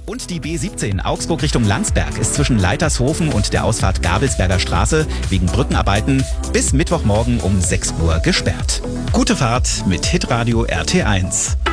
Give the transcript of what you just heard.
Und die B17 Augsburg Richtung Landsberg ist zwischen Leitershofen und der Ausfahrt Gabelsberger Straße wegen Brückenarbeiten bis Mittwochmorgen um 6 Uhr gesperrt. Gute Fahrt mit Hitradio RT1.